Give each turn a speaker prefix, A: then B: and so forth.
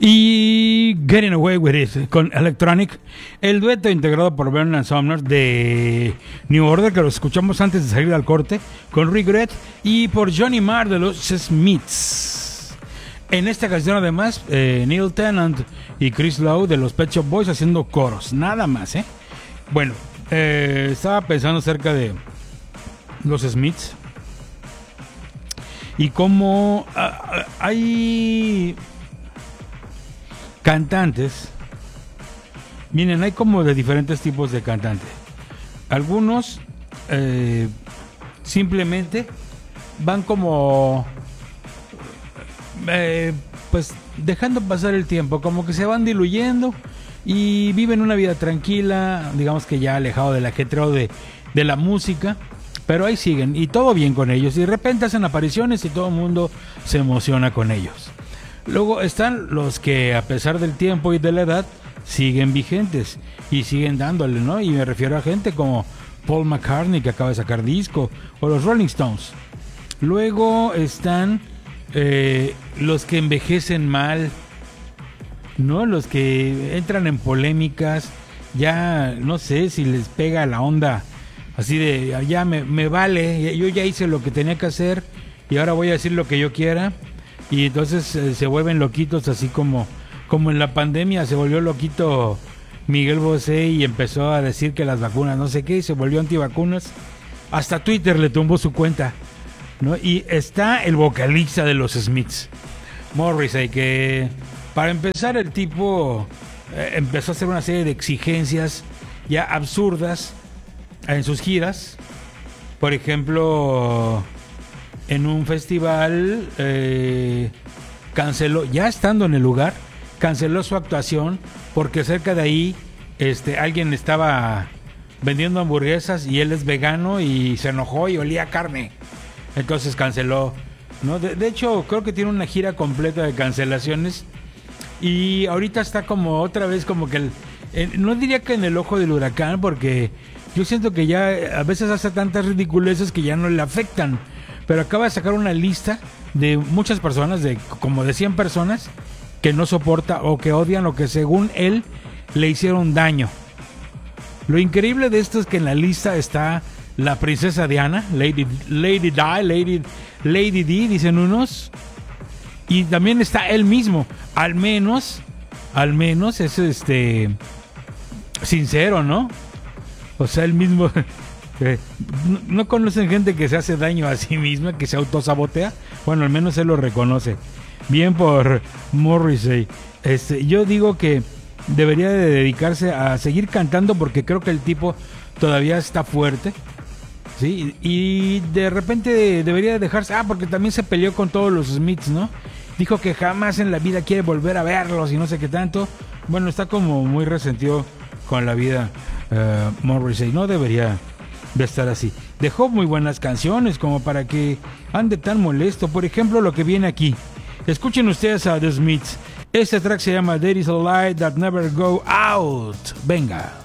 A: Y Getting Away With It con Electronic, el dueto integrado por Bernard Sumner de New Order, que lo escuchamos antes de salir al corte, con Regret, y por Johnny Marr de los Smiths. En esta canción además Neil Tennant y Chris Lowe de los Pet Shop Boys haciendo coros, nada más. Bueno, estaba pensando acerca de los Smiths y cómo hay cantantes. Miren, hay como de diferentes tipos de cantantes. Algunos simplemente van como pues dejando pasar el tiempo, como que se van diluyendo y viven una vida tranquila, digamos que ya alejado del ajetreo de la música, pero ahí siguen y todo bien con ellos, y de repente hacen apariciones y todo el mundo se emociona con ellos. Luego están los que, a pesar del tiempo y de la edad, siguen vigentes y siguen dándole, ¿no? Y me refiero a gente como Paul McCartney, que acaba de sacar disco, o los Rolling Stones. Luego están los que envejecen mal, ¿no? Los que entran en polémicas, ya no sé si les pega la onda así de, ya me vale, yo ya hice lo que tenía que hacer y ahora voy a decir lo que yo quiera. Y entonces se vuelven loquitos, así como en la pandemia se volvió loquito Miguel Bosé y empezó a decir que las vacunas no sé qué, y se volvió antivacunas. Hasta Twitter le tumbó su cuenta, ¿no? Y está el vocalista de los Smiths, Morrissey, que para empezar el tipo empezó a hacer una serie de exigencias ya absurdas en sus giras. Por ejemplo, en un festival canceló, ya estando en el lugar, canceló su actuación porque cerca de ahí alguien estaba vendiendo hamburguesas y él es vegano y se enojó y olía a carne, entonces canceló, ¿no? De hecho creo que tiene una gira completa de cancelaciones y ahorita está como otra vez como que no diría que en el ojo del huracán, porque yo siento que ya a veces hace tantas ridiculeces que ya no le afectan, pero acaba de sacar una lista de muchas personas, de como de 100 personas que no soporta o que odian o que según él le hicieron daño. Lo increíble de esto es que en la lista está la princesa Diana, Lady Di, dicen unos, y también está él mismo. Al menos es sincero, ¿no? O sea, él mismo ¿no conocen gente que se hace daño a sí misma, que se autosabotea? Bueno, al menos él lo reconoce. Bien por Morrissey. Yo digo que debería de dedicarse a seguir cantando, porque creo que el tipo todavía está fuerte, ¿sí? Y de repente debería de dejarse, porque también se peleó con todos los Smiths, ¿no? Dijo que jamás en la vida quiere volver a verlos y no sé qué tanto. Bueno, está como muy resentido con la vida Morrissey. No debería de estar así. Dejó muy buenas canciones como para que ande tan molesto. Por ejemplo, lo que viene aquí. Escuchen ustedes a The Smiths. Este track se llama There Is a Light That Never Go Out. Venga.